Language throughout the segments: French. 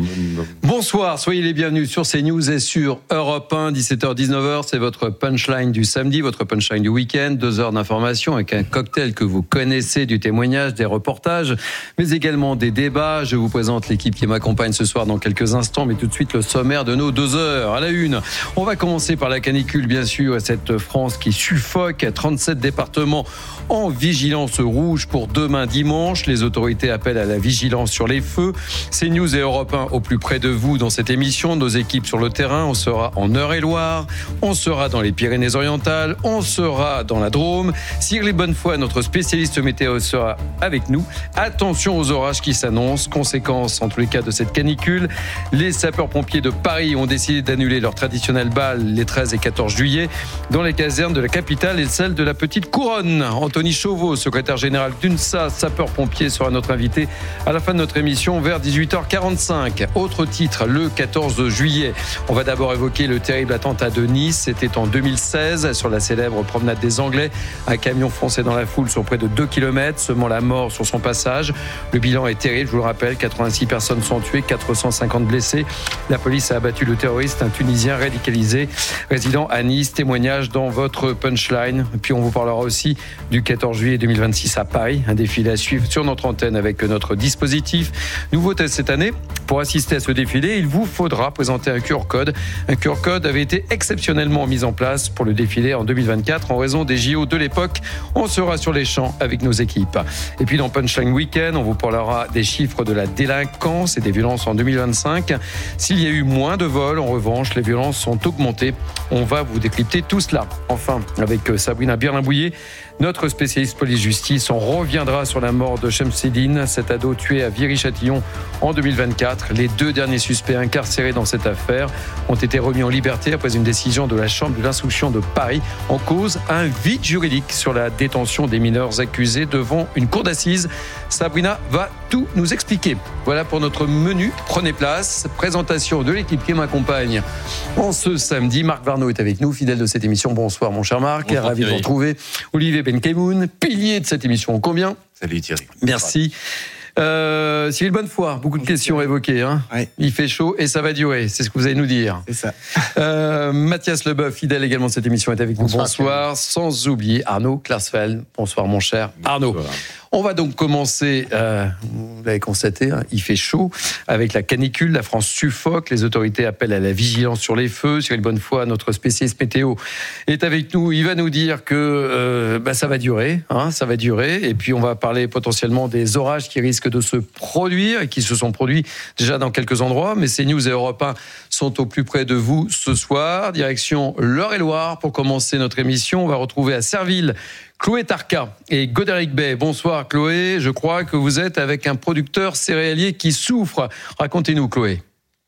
Bonsoir, soyez les bienvenus sur CNews et sur Europe 1, 17h-19h, c'est votre punchline du samedi, votre punchline du week-end, 2 heures d'information avec un cocktail que vous connaissez, du témoignage, des reportages, mais également des débats. Je vous présente l'équipe qui m'accompagne ce soir dans quelques instants, mais tout de suite le sommaire de nos 2 heures. À la une, on va commencer par la canicule, bien sûr, cette France qui suffoque, 37 départements en vigilance rouge pour demain dimanche. Les autorités appellent à la vigilance sur les feux. CNews et Europe 1 au plus près de vous dans cette émission. Nos équipes sur le terrain, on sera en Eure-et-Loire, on sera dans les Pyrénées-Orientales, on sera dans la Drôme. Cyril Bonnefoy, notre spécialiste météo, sera avec nous. Attention aux orages qui s'annoncent. Conséquence, en tous les cas, de cette canicule. Les sapeurs-pompiers de Paris ont décidé d'annuler leur traditionnel bal les 13 et 14 juillet dans les casernes de la capitale et celle de la Petite Couronne. Anthony Chauveau, secrétaire général d'UNSA, sapeurs-pompiers, sera notre invité à la fin de notre émission vers 18h45. Autre titre, le 14 juillet. On va d'abord évoquer le terrible attentat de Nice. C'était en 2016 sur la célèbre promenade des Anglais. Un camion foncé dans la foule sur près de 2 km, semant la mort sur son passage. Le bilan est terrible, je vous le rappelle, 86 personnes sont tuées, 450 blessés. La police a abattu le terroriste, un Tunisien radicalisé, résident à Nice. Témoignage dans votre punchline. Puis on vous parlera aussi du 14 juillet 2026 à Paris. Un défilé à suivre sur notre antenne avec notre dispositif. Nouveauté cette année, pour assister à ce défilé, il vous faudra présenter un QR code. Un QR code avait été exceptionnellement mis en place pour le défilé en 2024 en raison des JO de l'époque. On sera sur les champs avec nos équipes. Et puis dans Punchline Weekend, on vous parlera des chiffres de la délinquance et des violences en 2025. S'il y a eu moins de vols, en revanche, les violences sont augmentées. On va vous décrypter tout cela. Enfin, avec Sabrina Birlin-Bouillet, notre spécialiste police-justice, on reviendra sur la mort de Chemseddine, cet ado tué à Viry-Châtillon en 2024. Les 2 derniers suspects incarcérés dans cette affaire ont été remis en liberté après une décision de la Chambre de l'instruction de Paris. En cause, un vide juridique sur la détention des mineurs accusés devant une cour d'assises. Sabrina va tout nous expliquer. Voilà pour notre menu. Prenez place. Présentation de l'équipe qui m'accompagne en ce samedi. Marc Varnaud est avec nous, fidèle de cette émission. Bonsoir mon cher Marc. Bonsoir, ravi de vous retrouver. Olivier Benkemoun, pilier de cette émission. Combien ? Salut Thierry. Merci. Cyril Bonnefoy, beaucoup de questions évoquées. Ouais. Il fait chaud et ça va durer, c'est ce que vous allez nous dire. C'est ça. Mathias Leboeuf, fidèle également de cette émission, est avec nous. Bonsoir. Sans oublier Arnaud Klarsfeld. Bonsoir mon cher Arnaud. Bonsoir. On va donc commencer, vous l'avez constaté, il fait chaud, avec la canicule, la France suffoque, les autorités appellent à la vigilance sur les feux. Cyril Bonnefoy, notre spécialiste météo, est avec nous. Il va nous dire que ça va durer, ça va durer. Et puis on va parler potentiellement des orages qui risquent de se produire et qui se sont produits déjà dans quelques endroits. Mais CNews et Europe 1 sont au plus près de vous ce soir. Direction l'Eure-et-Loire pour commencer notre émission. On va retrouver à Serville Chloé Tarka et Godéric Bay. Bonsoir Chloé, je crois que vous êtes avec un producteur céréalier qui souffre. Racontez-nous Chloé.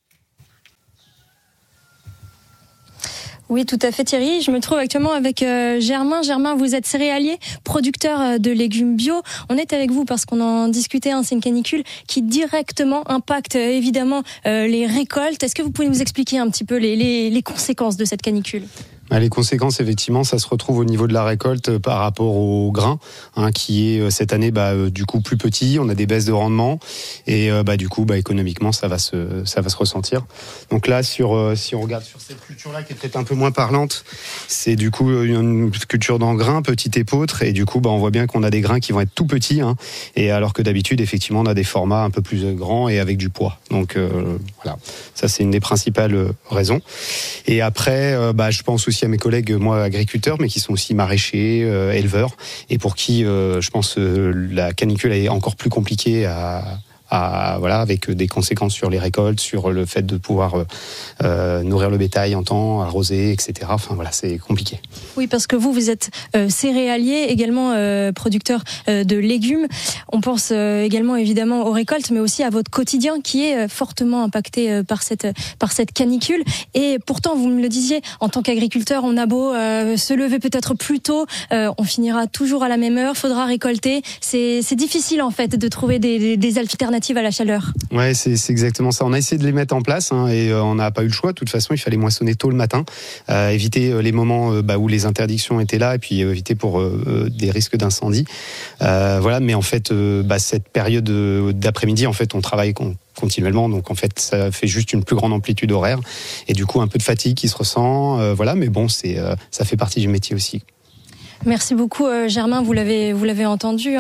Oui, tout à fait Thierry. Je me trouve actuellement avec Germain. Germain, vous êtes céréalier, producteur de légumes bio. On est avec vous parce qu'on en discutait, c'est une canicule qui directement impacte évidemment les récoltes. Est-ce que vous pouvez nous expliquer un petit peu les conséquences de cette canicule ? Les conséquences, effectivement, ça se retrouve au niveau de la récolte par rapport au grain, qui est cette année du coup plus petit. On a des baisses de rendement et du coup économiquement ça va se ressentir. Donc là, si on regarde sur cette culture-là qui est peut-être un peu moins parlante, c'est du coup une culture d'engrain, petit épeautre, et du coup on voit bien qu'on a des grains qui vont être tout petits, et alors que d'habitude effectivement on a des formats un peu plus grands et avec du poids. Donc voilà, ça c'est une des principales raisons. Et après, je pense aussi à mes collègues, moi, agriculteurs, mais qui sont aussi maraîchers, éleveurs, et pour qui, je pense, la canicule est encore plus compliquée avec des conséquences sur les récoltes, sur le fait de pouvoir nourrir le bétail en temps, arroser, etc. Enfin voilà, c'est compliqué. Oui, parce que vous êtes céréalier, également producteur de légumes. On pense également évidemment aux récoltes, mais aussi à votre quotidien qui est fortement impacté par cette canicule. Et pourtant, vous me le disiez, en tant qu'agriculteur, on a beau se lever peut-être plus tôt, on finira toujours à la même heure, faudra récolter. C'est difficile en fait de trouver des alternatives alternatives à la chaleur. Ouais, c'est exactement ça. On a essayé de les mettre en place et on n'a pas eu le choix. De toute façon, il fallait moissonner tôt le matin, éviter les moments où les interdictions étaient là et puis éviter pour des risques d'incendie. Voilà, mais en fait, cette période d'après-midi, en fait, on travaille continuellement, donc en fait ça fait juste une plus grande amplitude horaire et du coup un peu de fatigue qui se ressent, voilà, mais bon, ça fait partie du métier aussi. Merci beaucoup Germain, vous l'avez entendu,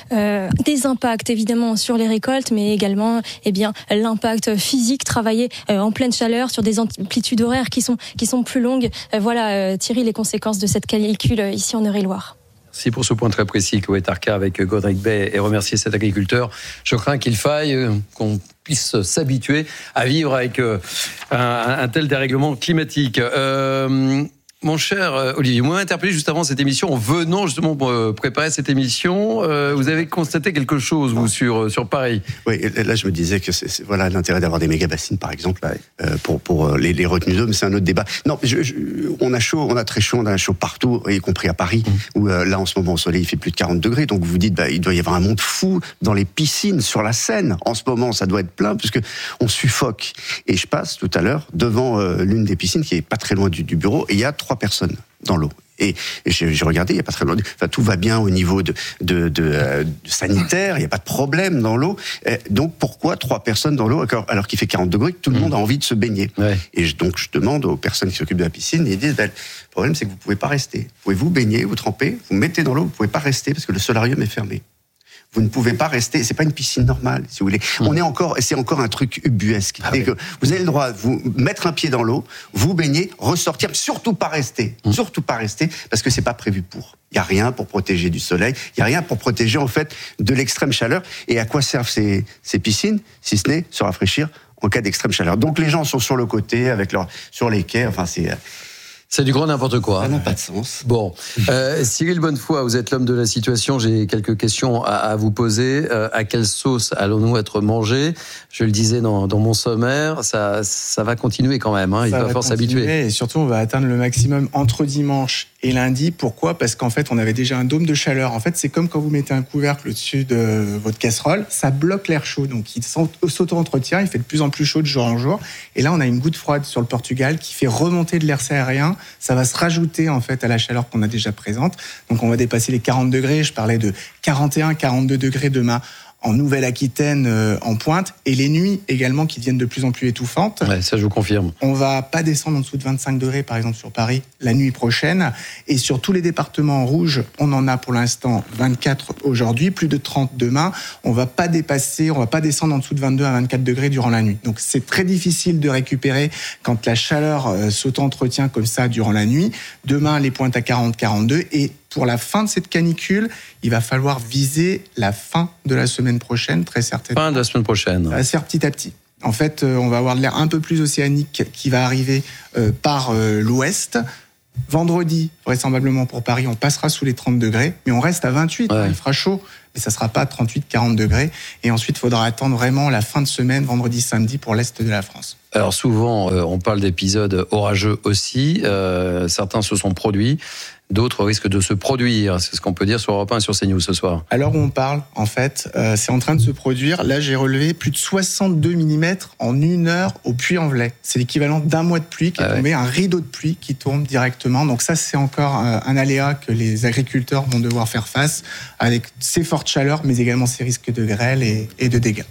des impacts évidemment sur les récoltes, mais également l'impact physique, travailler en pleine chaleur sur des amplitudes horaires qui sont plus longues. Voilà Thierry, les conséquences de cette canicule ici en Eure-et-Loir. Merci pour ce point très précis, Chloé Tarka, avec Godric Bay, et remercier cet agriculteur. Je crains qu'il faille qu'on puisse s'habituer à vivre avec un tel dérèglement climatique. Mon cher Olivier, vous m'avez interpellé juste avant cette émission, en venant justement pour préparer cette émission. Vous avez constaté quelque chose, vous, sur Paris? Oui, là je me disais que voilà l'intérêt d'avoir des méga-bassines, par exemple, là, pour les retenues d'eau, mais c'est un autre débat. Non, on a chaud, on a très chaud, on a chaud partout, y compris à Paris, où là en ce moment au soleil il fait plus de 40 degrés, donc vous dites il doit y avoir un monde fou dans les piscines, sur la Seine. En ce moment ça doit être plein, puisque on suffoque. Et je passe tout à l'heure devant l'une des piscines qui est pas très loin du bureau, et il y a 3 personnes dans l'eau. Et j'ai regardé, il n'y a pas très longtemps. Enfin, tout va bien au niveau de sanitaire, il n'y a pas de problème dans l'eau. Donc pourquoi 3 personnes dans l'eau alors qu'il fait 40 degrés, que tout le monde a envie de se baigner? Ouais. Et donc je demande aux personnes qui s'occupent de la piscine, et ils disent le problème c'est que vous ne pouvez pas rester. Vous pouvez vous baigner, vous tremper, vous mettez dans l'eau, vous ne pouvez pas rester parce que le solarium est fermé. Vous ne pouvez pas rester, c'est pas une piscine normale, si vous voulez. C'est encore un truc ubuesque. Ah, que vous avez le droit de vous mettre un pied dans l'eau, vous baigner, ressortir, surtout pas rester, parce que c'est pas prévu pour. Il y a rien pour protéger du soleil, il y a rien pour protéger en fait de l'extrême chaleur. Et à quoi servent ces piscines, si ce n'est se rafraîchir en cas d'extrême chaleur. Donc les gens sont sur le côté, sur les quais, enfin c'est du grand n'importe quoi. Ça n'a pas de sens. Bon, Cyril Bonnefoy, vous êtes l'homme de la situation. J'ai quelques questions à vous poser. À quelle sauce allons-nous être mangés? Je le disais dans mon sommaire, ça va continuer quand même. Il va falloir s'habituer. Et surtout, on va atteindre le maximum entre dimanche et lundi. Pourquoi? Parce qu'en fait, on avait déjà un dôme de chaleur. En fait, c'est comme quand vous mettez un couvercle au-dessus de votre casserole, ça bloque l'air chaud. Donc, il s'auto-entretient, il fait de plus en plus chaud de jour en jour. Et là, on a une goutte froide sur le Portugal qui fait remonter de l'air aérien. Ça va se rajouter en fait à la chaleur qu'on a déjà présente. Donc on va dépasser les 40 degrés. Je parlais de 41, 42 degrés demain en Nouvelle-Aquitaine, en pointe, et les nuits également qui deviennent de plus en plus étouffantes. Ouais, ça je vous confirme. On va pas descendre en dessous de 25 degrés, par exemple sur Paris, la nuit prochaine. Et sur tous les départements en rouge, on en a pour l'instant 24 aujourd'hui, plus de 30 demain. On va pas descendre en dessous de 22 à 24 degrés durant la nuit. Donc c'est très difficile de récupérer quand la chaleur s'auto-entretient comme ça durant la nuit. Demain, les pointes à 40, 42, et pour la fin de cette canicule, il va falloir viser la fin de la semaine prochaine, très certainement. Fin de la semaine prochaine. Ça va se faire petit à petit. En fait, on va avoir de l'air un peu plus océanique qui va arriver par l'ouest. Vendredi, vraisemblablement pour Paris, on passera sous les 30 degrés, mais on reste à 28. Ouais. Il fera chaud, mais ça ne sera pas 38-40 degrés. Et ensuite, il faudra attendre vraiment la fin de semaine, vendredi, samedi, pour l'est de la France. Alors souvent, on parle d'épisodes orageux aussi. Certains se sont produits. D'autres risquent de se produire. C'est ce qu'on peut dire sur Europe 1 et sur CNews ce soir. À l'heure où on parle, en fait, c'est en train de se produire. Là, j'ai relevé plus de 62 mm en 1 heure au Puy-en-Velay. C'est l'équivalent d'un mois de pluie qui est tombé, un rideau de pluie qui tombe directement. Donc ça, c'est encore un aléa que les agriculteurs vont devoir faire face avec ces fortes chaleurs, mais également ces risques de grêle et de dégâts.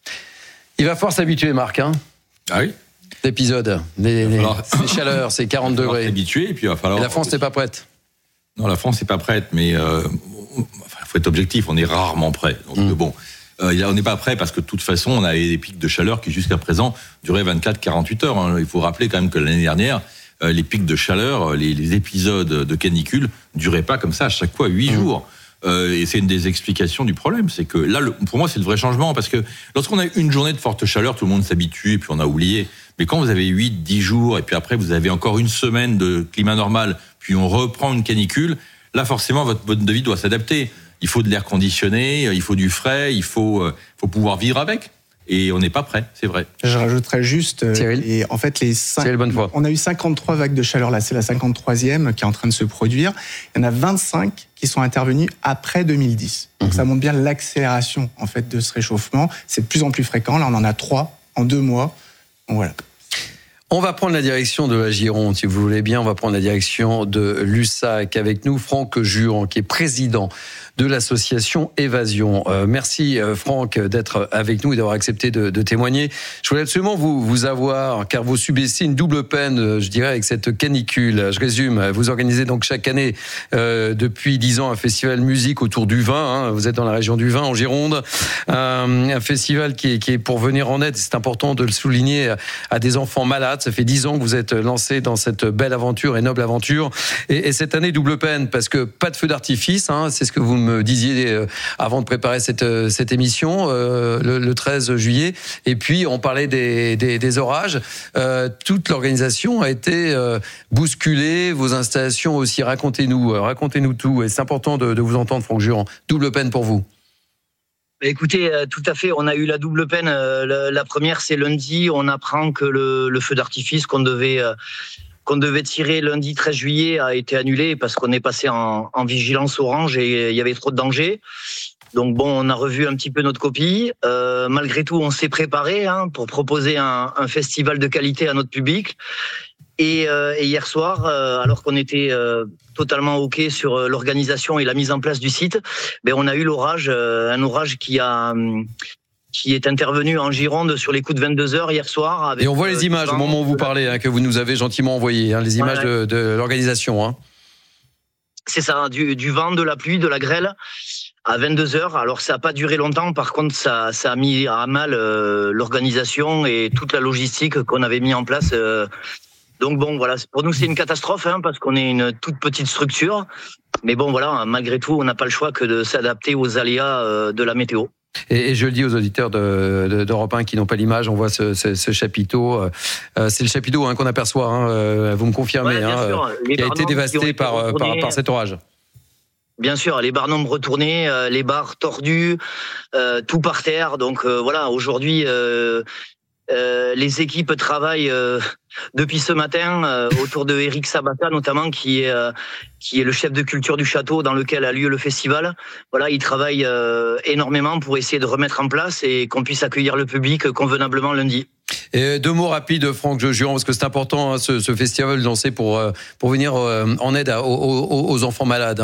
Il va falloir s'habituer, Marc. Ah oui. L'épisode, les chaleurs, c'est 40 degrés. S'habituer, et puis il va falloir. Et la France n'est pas prête. Non, la France n'est pas prête, mais faut être objectif, on est rarement prêt. Donc bon, on n'est pas prêt parce que de toute façon, on a des pics de chaleur qui jusqu'à présent duraient 24-48 heures. Il faut rappeler quand même que l'année dernière, les pics de chaleur, les épisodes de canicule duraient pas comme ça à chaque fois 8 jours. Et c'est une des explications du problème, c'est que là, pour moi, c'est le vrai changement, parce que lorsqu'on a une journée de forte chaleur, tout le monde s'habitue et puis on a oublié. Mais quand vous avez 8-10 jours et puis après vous avez encore une semaine de climat normal, puis on reprend une canicule, là forcément votre mode de vie doit s'adapter. Il faut de l'air conditionné, il faut du frais, il faut pouvoir vivre avec. Et on n'est pas prêt, c'est vrai. Je rajouterais juste, et en fait, on a eu 53 vagues de chaleur, là c'est la 53e qui est en train de se produire. Il y en a 25 qui sont intervenues après 2010. Donc ça montre bien l'accélération en fait de ce réchauffement. C'est de plus en plus fréquent. Là, on en a 3 en 2 mois. Donc voilà. On va prendre la direction de la Gironde, si vous voulez bien. On va prendre la direction de l'USAC avec nous, Franck Juran, qui est président de l'association Évasion. Merci Franck d'être avec nous et d'avoir accepté de témoigner. Je voulais absolument vous avoir, car vous subissez une double peine, je dirais, avec cette canicule. Je résume, vous organisez donc chaque année, depuis 10 ans, un festival musique autour du vin. Vous êtes dans la région du vin, en Gironde. Un festival qui est pour venir en aide, c'est important de le souligner, à des enfants malades. Ça fait 10 ans que vous êtes lancé dans cette belle aventure et noble aventure. Et cette année, double peine, parce que pas de feu d'artifice, c'est ce que vous me disiez avant de préparer cette émission, le 13 juillet. Et puis, on parlait des orages. Toute l'organisation a été bousculée, vos installations aussi. Racontez-nous tout. Et c'est important de vous entendre, Franck Juran. Double peine pour vous. Écoutez, tout à fait, on a eu la double peine. La première, c'est lundi, on apprend que le feu d'artifice qu'on devait tirer lundi 13 juillet a été annulé parce qu'on est passé en vigilance orange et il y avait trop de danger. Donc bon, on a revu un petit peu notre copie. Malgré tout, on s'est préparé pour proposer un festival de qualité à notre public. Et hier soir, alors qu'on était totalement OK sur l'organisation et la mise en place du site, on a eu l'orage, un orage qui est intervenu en Gironde sur les coups de 22h hier soir. Avec, et on voit les images au moment où vous parlez, que vous nous avez gentiment envoyées, les images de l'organisation. C'est ça, du vent, de la pluie, de la grêle. À 22h, alors ça n'a pas duré longtemps, par contre ça a mis à mal l'organisation et toute la logistique qu'on avait mis en place. Donc bon, voilà, pour nous c'est une catastrophe parce qu'on est une toute petite structure. Mais bon, voilà, malgré tout, on n'a pas le choix que de s'adapter aux aléas de la météo. Et je le dis aux auditeurs d'Europe 1 qui n'ont pas l'image, on voit ce chapiteau. C'est le chapiteau qu'on aperçoit, vous me confirmez, qui a été dévasté par cet orage. Bien sûr, les barres nombres retournées, les barres tordues, tout par terre. Donc voilà, aujourd'hui, les équipes travaillent depuis ce matin autour de Eric Sabata notamment, qui est le chef de culture du château dans lequel a lieu le festival. Voilà, il travaille énormément pour essayer de remettre en place et qu'on puisse accueillir le public convenablement lundi. Et 2 mots rapides, Franck Juran, parce que c'est important ce festival lancé pour venir en aide aux enfants malades.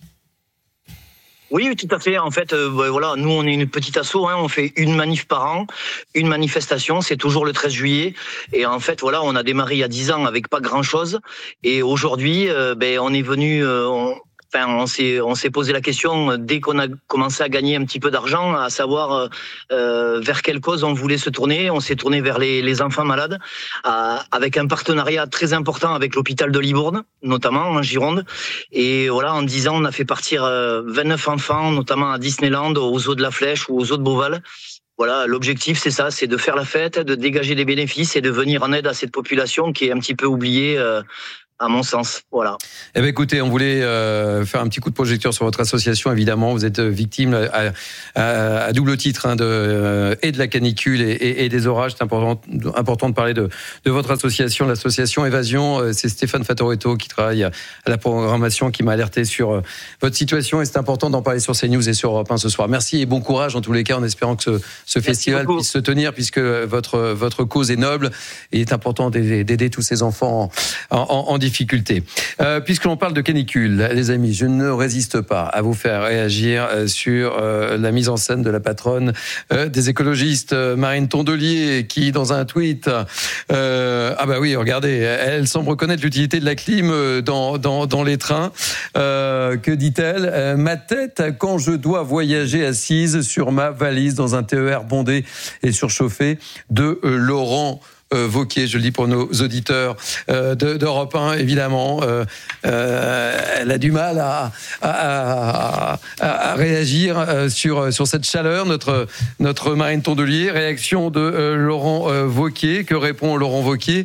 Oui, tout à fait. En fait, voilà, nous on est une petite asso, on fait une manif par an, une manifestation, c'est toujours le 13 juillet. Et en fait, voilà, on a démarré il y a 10 ans avec pas grand-chose. Et aujourd'hui, on est venu, on s'est posé la question dès qu'on a commencé à gagner un petit peu d'argent, à savoir vers quelle cause on voulait se tourner. On s'est tourné vers les enfants malades, avec un partenariat très important avec l'hôpital de Libourne, notamment en Gironde. Et voilà, en 10 ans, on a fait partir 29 enfants, notamment à Disneyland, aux Eaux de la Flèche ou aux Eaux de Beauval. Voilà, l'objectif c'est ça, c'est de faire la fête, de dégager des bénéfices et de venir en aide à cette population qui est un petit peu oubliée. À mon sens, voilà. Eh bien, écoutez, on voulait faire un petit coup de projecteur sur votre association. Évidemment, vous êtes victime à double titre et de la canicule et des orages. C'est important de parler de votre association, l'association Évasion. C'est Stéphane Fatoretto qui travaille à la programmation, qui m'a alerté sur votre situation. Et c'est important d'en parler sur CNews et sur Europe 1 ce soir. Merci et bon courage en tous les cas, en espérant que ce festival puisse se tenir, puisque votre cause est noble et il est important d'aider tous ces enfants en difficulté. Puisque l'on parle de canicule, les amis, je ne résiste pas à vous faire réagir sur la mise en scène de la patronne des écologistes, Marine Tondelier, qui dans un tweet, regardez, elle semble reconnaître l'utilité de la clim dans les trains. Que dit-elle ? Ma tête quand je dois voyager assise sur ma valise dans un TER bondé et surchauffé, de Laurent Wauquiez, je le dis pour nos auditeurs d'Europe 1, évidemment. Elle a du mal à réagir sur cette chaleur. Notre Marine Tondelier, réaction de Laurent Wauquiez. Que répond Laurent Wauquiez?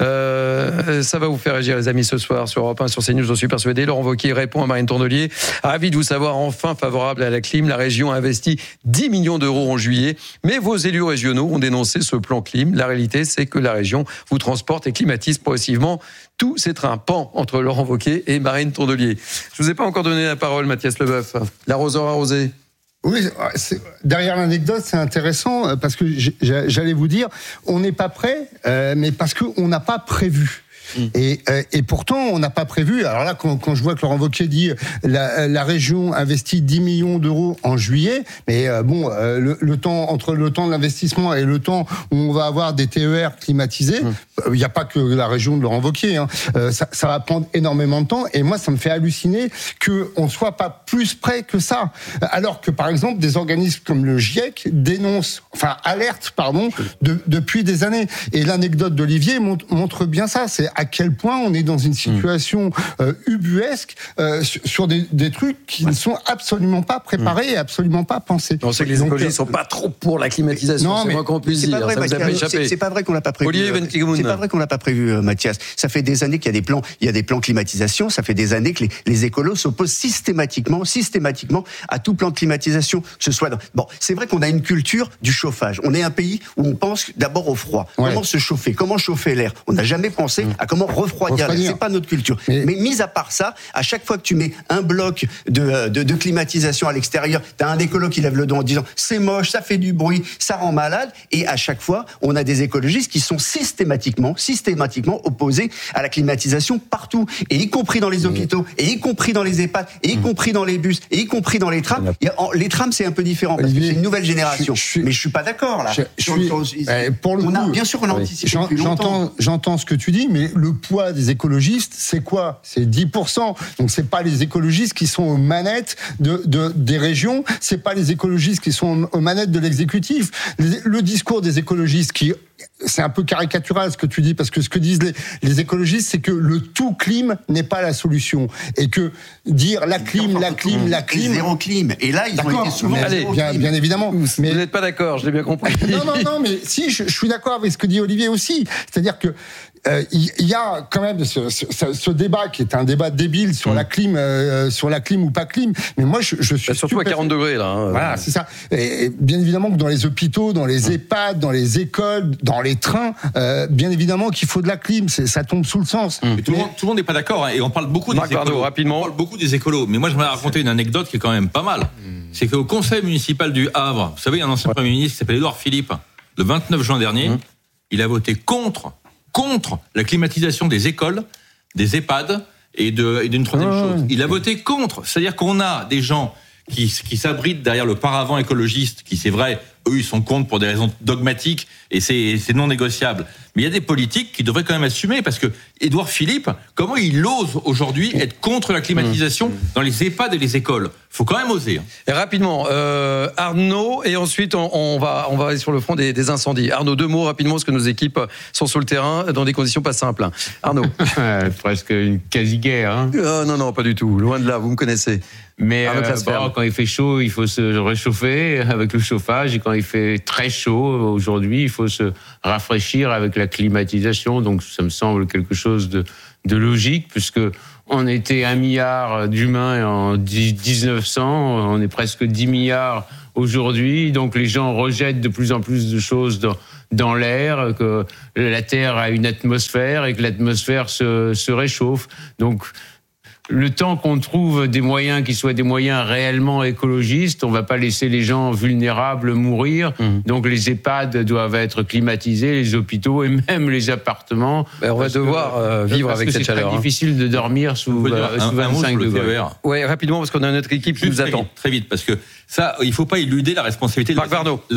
Ça va vous faire réagir, les amis, ce soir sur Europe 1, sur CNews, j'en suis persuadé. Laurent Wauquiez répond à Marine Tondelier. Ravi de vous savoir enfin favorable à la clim. La région a investi 10 millions d'euros en juillet, mais vos élus régionaux ont dénoncé ce plan clim. La réalité, c'est que la région vous transporte et climatise progressivement tous ces trains. Pan entre Laurent Wauquiez et Marine Tondelier. Je vous ai pas encore donné la parole, Mathias Leboeuf. L'arroseur arrosé. Oui, derrière l'anecdote, c'est intéressant parce que j'allais vous dire, on n'est pas prêt, mais parce qu'on n'a pas prévu. Et pourtant, on n'a pas prévu. Alors là, quand je vois que Laurent Wauquiez dit la région investit 10 millions d'euros en juillet, mais le temps entre le temps de l'investissement et le temps où on va avoir des TER climatisés, il n'y a pas que la région de Laurent Wauquiez. Ça va prendre énormément de temps. Et moi, ça me fait halluciner qu'on ne soit pas plus près que ça. Alors que, par exemple, des organismes comme le GIEC alertent depuis des années. Et l'anecdote d'Olivier montre bien ça. C'est à quel point on est dans une situation ubuesque sur des trucs qui ne sont absolument pas préparés et absolument pas pensés. On sait que les écologistes ne sont pas trop pour la climatisation, c'est moins qu'on puisse dire. Ça vous a pas échappé. C'est pas vrai qu'on l'a pas prévu. C'est pas vrai qu'on l'a pas prévu, Mathias. Ça fait des années qu'il y a des plans climatisation. Ça fait des années que les écolos s'opposent systématiquement à tout plan de climatisation, que ce soit c'est vrai qu'on a une culture du chauffage. On est un pays où on pense d'abord au froid. Ouais. Comment se chauffer? Comment chauffer l'air? On n'a jamais pensé à comment refroidir. C'est pas notre culture. Mais mis à part ça, à chaque fois que tu mets un bloc de climatisation à l'extérieur, t'as un écolo qui lève le doigt en disant c'est moche, ça fait du bruit, ça rend malade. Et à chaque fois, on a des écologistes qui sont systématiquement opposés à la climatisation partout, et y compris dans les hôpitaux, et y compris dans les EHPAD, et y compris dans les bus, et y compris dans les trams. Les trams, c'est un peu différent parce que c'est une nouvelle génération. Mais je suis pas d'accord là. Pour le coup, bien sûr, on a anticipé depuis longtemps. J'entends ce que tu dis, mais le poids des écologistes, c'est quoi? C'est 10%. Donc c'est pas les écologistes qui sont aux manettes des régions, c'est pas les écologistes qui sont aux manettes de l'exécutif. Le discours des écologistes c'est un peu caricatural ce que tu dis, parce que ce que disent les écologistes, c'est que le tout clim n'est pas la solution, et que dire la clim. Zéro clim. Et là, ils ont été souvent. Bien évidemment. Mais vous n'êtes pas d'accord, je l'ai bien compris. Non, mais si, je suis d'accord avec ce que dit Olivier aussi. C'est-à-dire que il y a quand même ce débat qui est un débat débile sur la clim ou pas clim. Mais moi, je suis surtout à 40 degrés là. Voilà, c'est ça. Et bien évidemment que dans les hôpitaux, dans les EHPAD, dans les écoles, dans les trains, bien évidemment qu'il faut de la clim. Ça tombe sous le sens. Mais tout le monde n'est pas d'accord. Et on parle beaucoup des écolos. Rapidement. On parle beaucoup des écolos. Mais moi, j'aimerais raconter une anecdote qui est quand même pas mal. C'est qu'au conseil municipal du Havre, vous savez, il y a un ancien Premier ministre qui s'appelle Édouard Philippe. Le 29 juin dernier, il a voté contre la climatisation des écoles, des EHPAD et d'une troisième chose. Il a voté contre. C'est-à-dire qu'on a des gens qui s'abritent derrière le paravent écologiste, qui, c'est vrai, eux, ils sont contre pour des raisons dogmatiques et c'est non négociable. Mais il y a des politiques qui devraient quand même assumer, parce que Édouard Philippe, comment il ose aujourd'hui être contre la climatisation dans les EHPAD et les écoles? Faut quand même oser. Et rapidement, Arnaud, et ensuite on va aller sur le front des incendies. Arnaud, 2 mots rapidement, parce que nos équipes sont sur le terrain dans des conditions pas simples. Arnaud. Presque une quasi-guerre. Non, pas du tout. Loin de là, vous me connaissez. Mais quand il fait chaud, il faut se réchauffer avec le chauffage, et quand il fait très chaud aujourd'hui, il faut se rafraîchir avec la climatisation. Donc ça me semble quelque chose de logique, puisque on était 1 milliard d'humains en 1900, on est presque 10 milliards aujourd'hui. Donc les gens rejettent de plus en plus de choses dans l'air, que la Terre a une atmosphère et que l'atmosphère se réchauffe. Donc le temps qu'on trouve des moyens qui soient des moyens réellement écologistes, on va pas laisser les gens vulnérables mourir. Donc les EHPAD doivent être climatisés, les hôpitaux et même les appartements. On va devoir vivre avec cette chaleur. C'est très difficile de dormir sous 25 degrés. Ouais, rapidement, parce qu'on a notre équipe qui nous attend. Très vite, parce que ça, il faut pas éluder la responsabilité de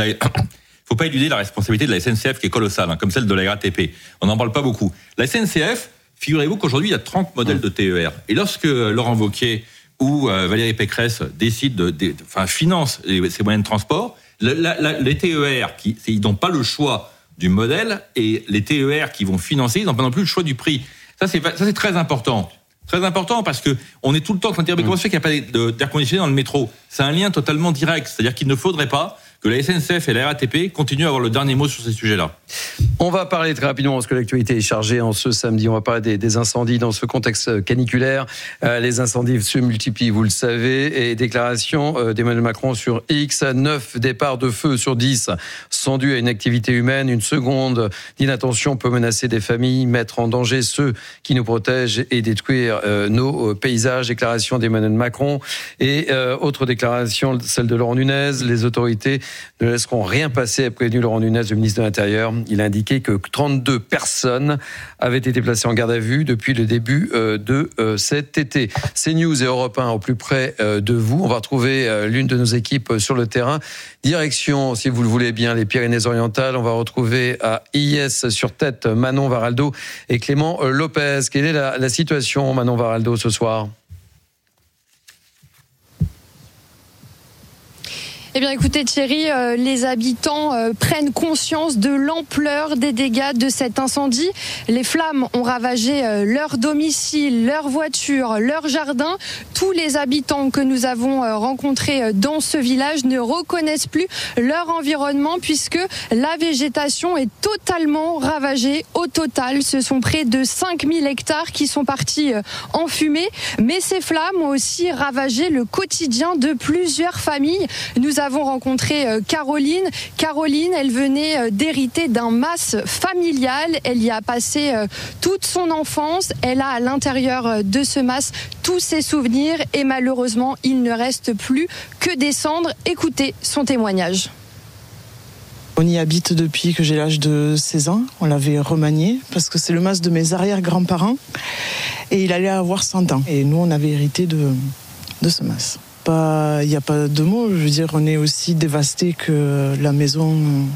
faut pas éluder la responsabilité de la SNCF qui est colossale, comme celle de la RATP. On n'en parle pas beaucoup. La SNCF, figurez-vous qu'aujourd'hui, il y a 30 modèles de TER. Et lorsque Laurent Wauquiez ou Valérie Pécresse décident financent ces moyens de transport, les TER, ils n'ont pas le choix du modèle, et les TER qui vont financer, ils n'ont pas non plus le choix du prix. Ça, c'est très important. Très important parce que on est tout le temps en train de dire mais comment ça fait qu'il n'y a pas d'air conditionné dans le métro ? C'est un lien totalement direct. C'est-à-dire qu'il ne faudrait pas que la SNCF et la RATP continuent à avoir le dernier mot sur ces sujets-là. On va parler très rapidement, parce que l'actualité est chargée en ce samedi. On va parler des incendies dans ce contexte caniculaire. Les incendies se multiplient, vous le savez. Et déclaration d'Emmanuel Macron sur X. 9 départs de feu sur 10 sont dus à une activité humaine. Une seconde d'inattention peut menacer des familles, mettre en danger ceux qui nous protègent et détruire nos paysages. Déclaration d'Emmanuel Macron. Et autre déclaration, celle de Laurent Nunez. Les autorités ne laisseront rien passer, a prévenu Laurent Nunez, le ministre de l'Intérieur. Il a indiqué que 32 personnes avaient été placées en garde à vue depuis le début de cet été. CNews et Europe 1 au plus près de vous. On va retrouver l'une de nos équipes sur le terrain. Direction, si vous le voulez bien, les Pyrénées-Orientales. On va retrouver à IS sur tête Manon Varaldo et Clément Lopez. Quelle est la situation, Manon Varaldo, ce soir ? Eh bien, écoutez, Thierry, les habitants prennent conscience de l'ampleur des dégâts de cet incendie. Les flammes ont ravagé leur domicile, leur voiture, leur jardin. Tous les habitants que nous avons rencontrés dans ce village ne reconnaissent plus leur environnement puisque la végétation est totalement ravagée. Au total, ce sont près de 5000 hectares qui sont partis en fumée. Mais ces flammes ont aussi ravagé le quotidien de plusieurs familles. Nous avons rencontré Caroline. Caroline, elle venait d'hériter d'un mas familial. Elle y a passé toute son enfance. Elle a à l'intérieur de ce mas tous ses souvenirs et malheureusement, il ne reste plus que des cendres. Écoutez son témoignage. On y habite depuis que j'ai l'âge de 16 ans. On l'avait remanié parce que c'est le mas de mes arrière-grands-parents et il allait avoir 100 ans. Et nous, on avait hérité de ce mas. Il n'y a pas de mots, je veux dire, on est aussi dévasté que la maison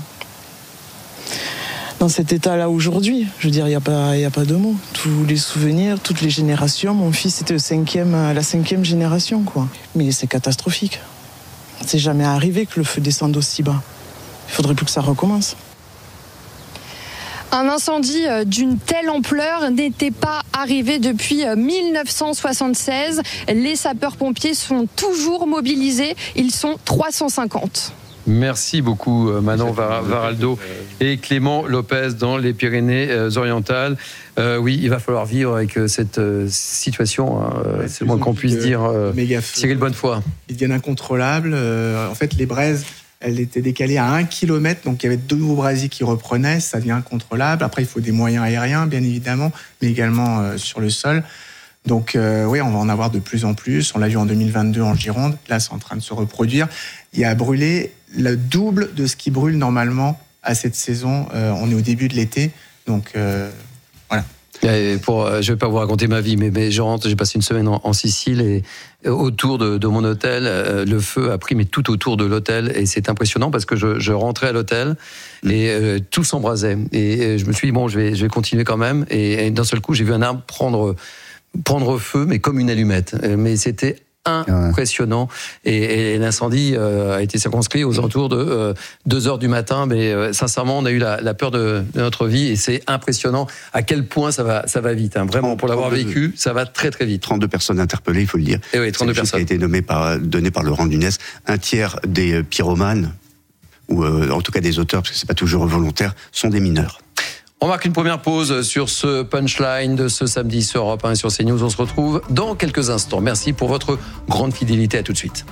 dans cet état-là aujourd'hui. Je veux dire, il n'y a pas de mots. Tous les souvenirs, toutes les générations, mon fils était la 5e génération, quoi. Mais c'est catastrophique. C'est jamais arrivé que le feu descende aussi bas. Il faudrait plus que ça recommence. Un incendie d'une telle ampleur n'était pas arrivé depuis 1976. Les sapeurs-pompiers sont toujours mobilisés. Ils sont 350. Merci beaucoup Manon Varaldo et Clément Lopez dans les Pyrénées-Orientales. Oui, il va falloir vivre avec cette situation, c'est le moins qu'on puisse dire. Cyril Bonnefoy. Ils deviennent incontrôlables. En fait, les braises, elles étaient décalées à 1 km, donc il y avait 2 nouveaux brasiers qui reprenaient, ça devient incontrôlable. Après, il faut des moyens aériens, bien évidemment, mais également sur le sol. Donc oui, on va en avoir de plus en plus. On l'a vu en 2022 en Gironde, là c'est en train de se reproduire. Il y a brûlé le double de ce qui brûle normalement à cette saison. On est au début de l'été, donc voilà. Je ne vais pas vous raconter ma vie, mais j'ai passé une semaine en Sicile et autour de mon hôtel, le feu a pris mais tout autour de l'hôtel et c'est impressionnant parce que je rentrais à l'hôtel et tout s'embrasait et je me suis dit bon, je vais continuer quand même et d'un seul coup j'ai vu un arbre prendre feu mais comme une allumette, mais c'était impressionnant et l'incendie a été circonscrit aux alentours de 2h du matin, mais sincèrement on a eu la peur de notre vie et c'est impressionnant à quel point ça va vite, hein. Vraiment pour l'avoir vécu ça va très très vite. 32 personnes interpellées, il faut le dire. Et oui, 32 personnes. Qui a été donné par Laurent Nunez. Un tiers des pyromanes ou en tout cas des auteurs, parce que c'est pas toujours volontaire, sont des mineurs. On marque une première pause sur ce punchline de ce samedi sur Europe 1 et sur CNews. On se retrouve dans quelques instants. Merci pour votre grande fidélité. À tout de suite.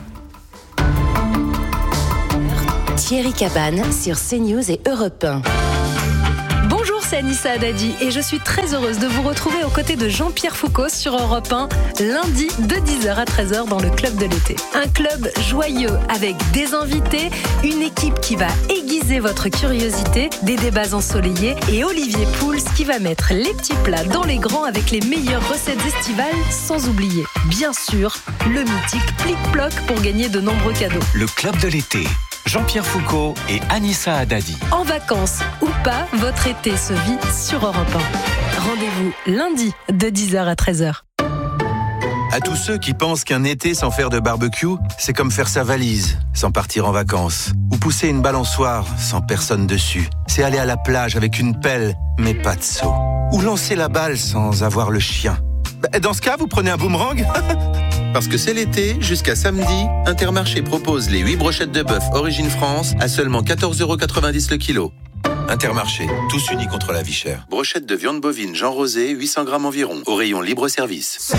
Thierry Cabane sur CNews et Europe 1. Bonjour, c'est Anissa Haddadi et je suis très heureuse de vous retrouver aux côtés de Jean-Pierre Foucault sur Europe 1, lundi de 10h à 13h dans le Club de l'été. Un club joyeux avec des invités, une équipe qui va aiguiser votre curiosité, des débats ensoleillés et Olivier Pouls qui va mettre les petits plats dans les grands avec les meilleures recettes estivales, sans oublier, bien sûr, le mythique plic-ploc pour gagner de nombreux cadeaux. Le Club de l'été. Jean-Pierre Foucault et Anissa Haddadi. En vacances ou pas, votre été se vit sur Europe 1. Rendez-vous lundi de 10h à 13h. À tous ceux qui pensent qu'un été sans faire de barbecue, c'est comme faire sa valise sans partir en vacances. Ou pousser une balançoire sans personne dessus. C'est aller à la plage avec une pelle, mais pas de seau. Ou lancer la balle sans avoir le chien. Dans ce cas, vous prenez un boomerang. Parce que c'est l'été, jusqu'à samedi, Intermarché propose les 8 brochettes de bœuf Origine France à seulement 14,90 € le kilo. Intermarché, tous unis contre la vie chère. Brochette de viande bovine Jean Rosé, 800 grammes environ, au rayon libre-service.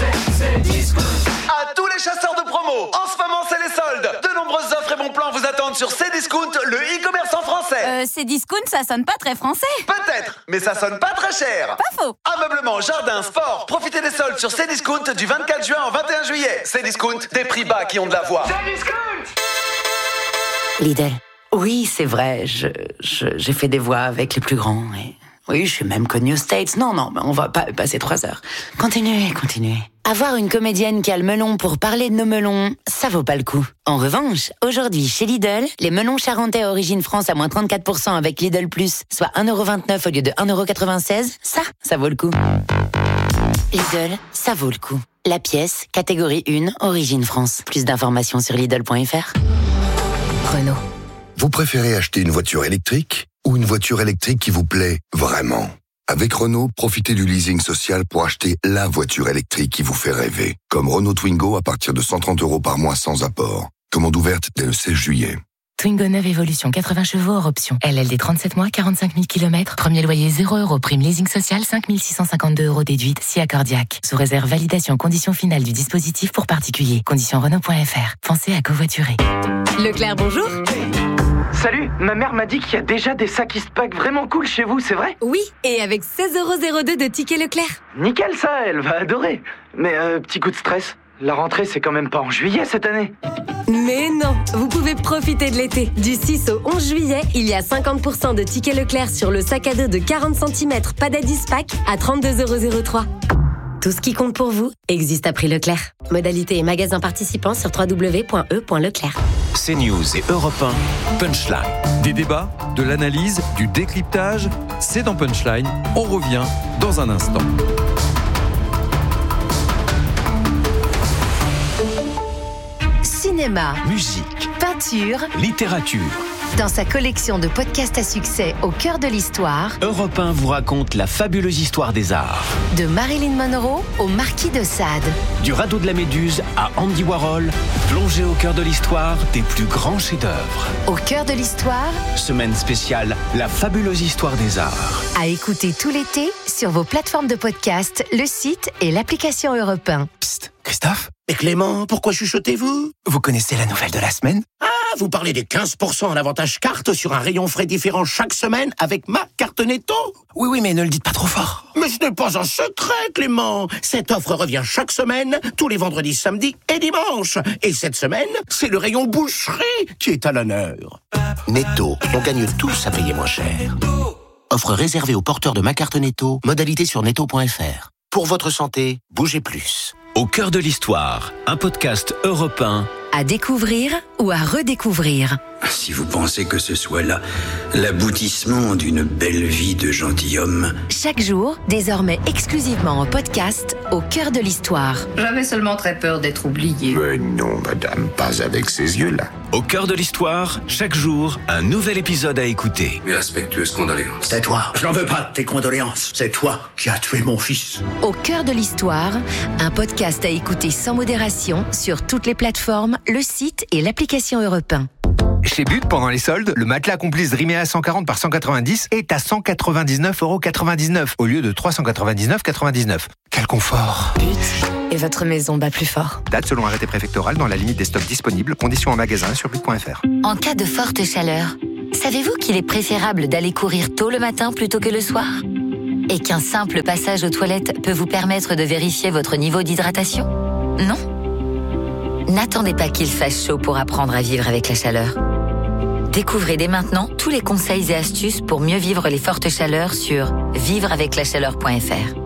À tous les chasseurs de promo, en ce moment c'est les soldes. De nombreuses offres et bons plans vous attendent sur Cdiscount, le e-commerce en français. Cdiscount, ça sonne pas très français. Peut-être, mais ça sonne pas très cher. Pas faux. Ameublement, jardin, sport, profitez des soldes sur Cdiscount du 24 juin au 21 juillet. Cdiscount, des prix bas qui ont de la voix. Lidl. Oui, c'est vrai, j'ai fait des voix avec les plus grands. Et... oui, je suis même connue aux States. Non, mais on va pas passer 3 heures. Continuez. Avoir une comédienne qui a le melon pour parler de nos melons, ça vaut pas le coup. En revanche, aujourd'hui, chez Lidl, les melons charentais Origine France à moins 34% avec Lidl Plus, soit 1,29 € au lieu de 1,96 €, ça vaut le coup. Lidl, ça vaut le coup. La pièce, catégorie 1, Origine France. Plus d'informations sur Lidl.fr. Renault. Vous préférez acheter une voiture électrique ou une voiture électrique qui vous plaît vraiment ? Avec Renault, profitez du leasing social pour acheter la voiture électrique qui vous fait rêver. Comme Renault Twingo à partir de 130 € par mois sans apport. Commande ouverte dès le 16 juillet. Twingo 9 Evolution, 80 chevaux hors option. LLD 37 mois, 45 000 km. Premier loyer 0 €. Prime leasing social, 5 652 € déduite, si accordiaque. Sous réserve validation conditions finales du dispositif pour particuliers. Conditions Renault.fr. Pensez à covoiturer. Leclerc, bonjour. Salut, ma mère m'a dit qu'il y a déjà des sacs Eastpak vraiment cool chez vous, c'est vrai ? Oui, et avec 16,02 € de tickets Leclerc. Nickel ça, elle va adorer. Mais petit coup de stress, la rentrée c'est quand même pas en juillet cette année. Mais non, vous pouvez profiter de l'été. Du 6 au 11 juillet, il y a 50% de tickets Leclerc sur le sac à dos de 40 cm Padad Eastpak à 32,03 €. Tout ce qui compte pour vous existe à prix Leclerc. Modalité et magasins participants sur www.e.leclerc. CNews et Europe 1, Punchline. Des débats, de l'analyse, du décryptage, c'est dans Punchline. On revient dans un instant. Cinéma, musique, peinture, littérature. Dans sa collection de podcasts à succès au cœur de l'histoire, Europe 1 vous raconte la fabuleuse histoire des arts. de Marilyn Monroe au Marquis de Sade. Du radeau de la Méduse à Andy Warhol, plongez au cœur de l'histoire des plus grands chefs-d'œuvre. Au cœur de l'histoire, Semaine spéciale, la fabuleuse histoire des arts. à écouter tout l'été sur vos plateformes de podcast, le site et l'application Europe 1. Christophe? Et Clément, pourquoi chuchotez-vous? Vous connaissez la nouvelle de la semaine? Ah, vous parlez des 15% en avantage carte sur un rayon frais différent chaque semaine avec ma carte Netto? Oui, mais ne le dites pas trop fort. Mais ce n'est pas un secret, Clément. Cette offre revient chaque semaine, tous les vendredis, samedis et dimanches. Et cette semaine, c'est le rayon boucherie qui est à l'honneur. Netto, on gagne tous à payer moins cher. Offre réservée aux porteurs de ma carte Netto, modalité sur netto.fr. Pour votre santé, bougez plus. Au cœur de l'histoire, un podcast Europe 1. À découvrir ou à redécouvrir. Si vous pensez que ce soit là l'aboutissement d'une belle vie de gentilhomme. Chaque jour, désormais exclusivement en podcast, au cœur de l'histoire. J'avais seulement très peur d'être oublié. Mais non, madame, pas avec ces yeux-là. Au cœur de l'histoire, chaque jour, un nouvel épisode à écouter. Mes respectueuses condoléances. C'est toi, je n'en veux pas de tes condoléances. C'est toi qui as tué mon fils. Au cœur de l'histoire, un podcast à écouter sans modération sur toutes les plateformes, le site et l'application Europe 1. Chez But, pendant les soldes, le matelas Complice Riméa 140 par 190 est à 199,99 € au lieu de 399,99 €. Quel confort! But et votre maison bat plus fort. Date selon arrêté préfectoral dans la limite des stocks disponibles. Conditions en magasin sur but.fr. En cas de forte chaleur, savez-vous qu'il est préférable d'aller courir tôt le matin plutôt que le soir? Et qu'un simple passage aux toilettes peut vous permettre de vérifier votre niveau d'hydratation? Non? N'attendez pas qu'il fasse chaud pour apprendre à vivre avec la chaleur. Découvrez dès maintenant tous les conseils et astuces pour mieux vivre les fortes chaleurs sur vivreaveclachaleur.fr.